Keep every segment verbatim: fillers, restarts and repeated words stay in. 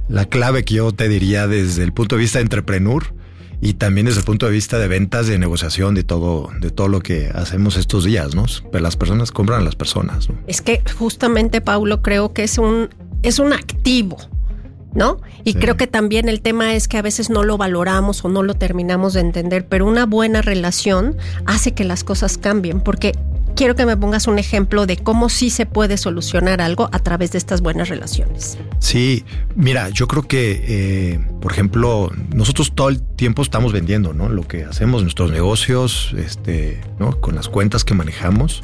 la clave que yo te diría desde el punto de vista de entrepreneur y también desde el punto de vista de ventas, de negociación, de todo, de todo lo que hacemos estos días, ¿no? Pero las personas compran a las personas, ¿no? Es que justamente, Paulo, creo que es un, es un activo, ¿no? Y sí. Creo que también el tema es que a veces no lo valoramos o no lo terminamos de entender, pero una buena relación hace que las cosas cambien, porque quiero que me pongas un ejemplo de cómo sí se puede solucionar algo a través de estas buenas relaciones. Sí, mira, yo creo que, eh, por ejemplo, nosotros todo el tiempo estamos vendiendo, ¿no? Lo que hacemos, nuestros negocios, este, ¿no? Con las cuentas que manejamos.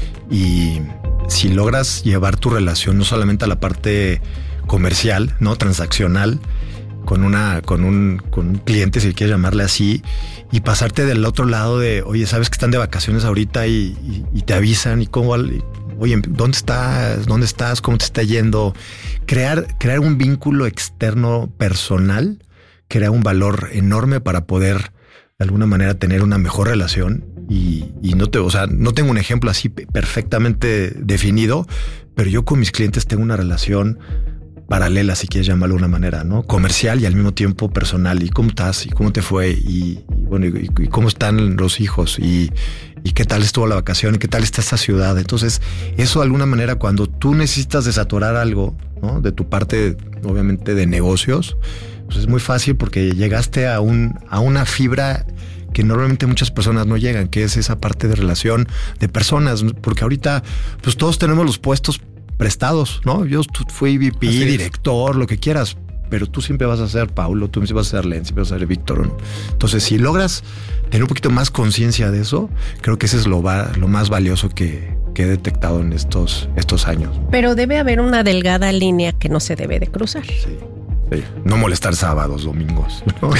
Y si logras llevar tu relación no solamente a la parte comercial, ¿no? Transaccional, con una, con un, con un cliente, si quieres llamarle así, y pasarte del otro lado de, oye, sabes que están de vacaciones ahorita y, y, y te avisan y cómo, oye, ¿dónde estás? ¿Dónde estás? ¿Cómo te está yendo? Crear, crear un vínculo externo personal crea un valor enorme para poder de alguna manera tener una mejor relación y, y no te, o sea, no tengo un ejemplo así perfectamente definido, pero yo con mis clientes tengo una relación paralela, si quieres llamarlo de una manera, ¿no? Comercial y al mismo tiempo personal. ¿Y cómo estás? ¿Y cómo te fue? Y, y bueno, y, y cómo están los hijos? Y, y qué tal estuvo la vacación? ¿Y qué tal está esta ciudad? Entonces, eso de alguna manera, cuando tú necesitas desatorar algo, ¿no? De tu parte, obviamente, de negocios, pues es muy fácil porque llegaste a un, a una fibra que normalmente muchas personas no llegan, que es esa parte de relación de personas, porque ahorita, pues todos tenemos los puestos prestados, ¿no? Yo fui V P, director, lo que quieras, pero tú siempre vas a ser Paulo, tú siempre vas a ser Len, siempre vas a ser Víctor, ¿no? Entonces, si logras tener un poquito más conciencia de eso, creo que ese es lo, va, lo más valioso que, que he detectado en estos, estos años. Pero debe haber una delgada línea que no se debe de cruzar. Sí. Sí. No molestar sábados, domingos, ¿no?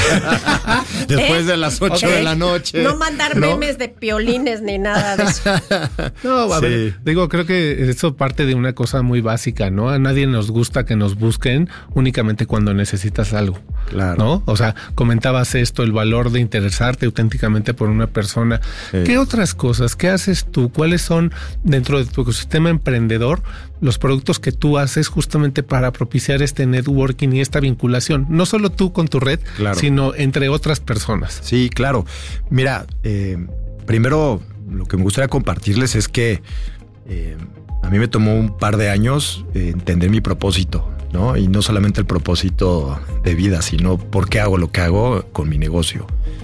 Después ¿Eh? de las ocho okay. de la noche. No mandar ¿no? memes de piolines ni nada de eso. No, a sí. ver, digo, creo que eso parte de una cosa muy básica, ¿no? A nadie nos gusta que nos busquen únicamente cuando necesitas algo. Claro. ¿No? O sea, comentabas esto, el valor de interesarte auténticamente por una persona. Sí. ¿Qué otras cosas? ¿Qué haces tú? ¿Cuáles son dentro de tu ecosistema emprendedor los productos que tú haces justamente para propiciar este networking y esta vinculación? No solo tú con tu red, claro, sino entre otras personas. Sí, claro. Mira, eh, primero lo que me gustaría compartirles es que eh, a mí me tomó un par de años eh, entender mi propósito, ¿no? Y no solamente el propósito de vida, sino por qué hago lo que hago con mi negocio.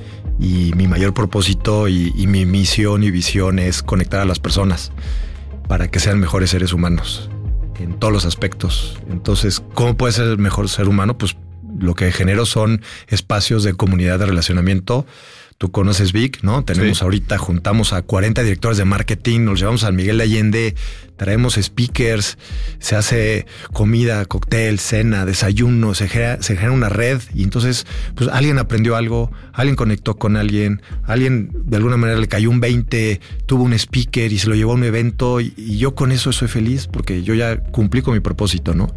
Y mi mayor propósito y, y mi misión y visión es conectar a las personas para que sean mejores seres humanos en todos los aspectos. Entonces, ¿cómo puede ser el mejor ser humano? Pues lo que genero son espacios de comunidad de relacionamiento. Tú conoces Vic, ¿no? Tenemos sí. ahorita, juntamos a cuarenta directores de marketing, nos llevamos al Miguel de Allende, traemos speakers, se hace comida, cóctel, cena, desayuno, se genera, se genera una red y entonces pues alguien aprendió algo, alguien conectó con alguien, alguien de alguna manera le cayó un veinte, tuvo un speaker y se lo llevó a un evento y, y yo con eso soy feliz porque yo ya cumplí con mi propósito, ¿no?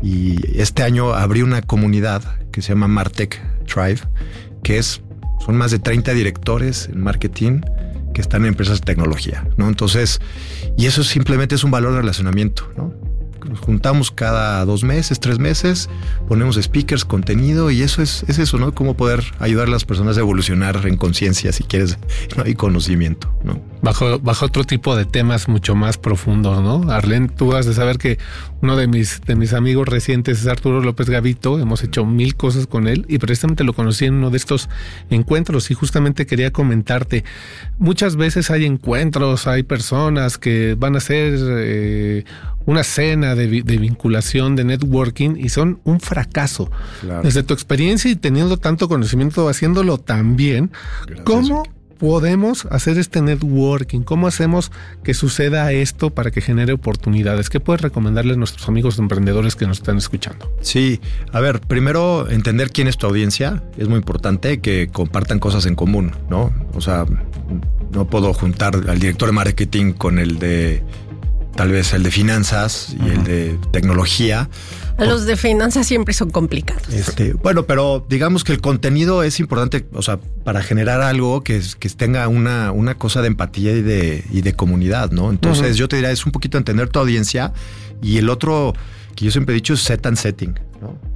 Y este año abrí una comunidad que se llama Martech Tribe, que es son más de treinta directores en marketing que están en empresas de tecnología, ¿no? Entonces, y eso simplemente es un valor de relacionamiento, ¿no? Nos juntamos cada dos meses, tres meses, ponemos speakers, contenido y eso es, es eso, ¿no? Cómo poder ayudar a las personas a evolucionar en conciencia, si quieres, ¿no? Y conocimiento, ¿no? Bajo, bajo otro tipo de temas mucho más profundos, ¿no? Arlen, tú has de saber que uno de mis, de mis amigos recientes es Arturo López Gavito, hemos hecho mil cosas con él y precisamente lo conocí en uno de estos encuentros y justamente quería comentarte, muchas veces hay encuentros, hay personas que van a hacer eh, una cena de, de vinculación, de networking y son un fracaso. Claro. Desde tu experiencia y teniendo tanto conocimiento, haciéndolo tan bien, gracias. ¿Cómo podemos hacer este networking? ¿Cómo hacemos que suceda esto para que genere oportunidades? ¿Qué puedes recomendarles a nuestros amigos emprendedores que nos están escuchando? Sí, a ver, primero entender quién es tu audiencia. Es muy importante que compartan cosas en común, ¿no? O sea, no puedo juntar al director de marketing con el de tal vez el de finanzas y uh-huh. el de tecnología. Los de finanzas siempre son complicados. Este, bueno, pero digamos que el contenido es importante, o sea, para generar algo que, que tenga una, una cosa de empatía y de, y de comunidad, ¿no? Entonces, uh-huh. yo te diría, es un poquito entender tu audiencia y el otro que yo siempre he dicho es set and setting, ¿no?